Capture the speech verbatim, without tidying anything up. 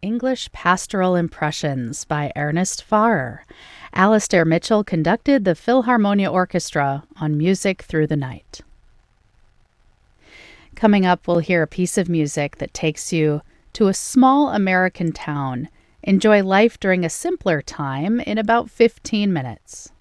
English Pastoral Impressions by Ernest Farrer. Alastair Mitchell conducted the Philharmonia Orchestra on Music Through the Night. Coming up, we'll hear a piece of music that takes you to a small American town. Enjoy life during a simpler time in about fifteen minutes.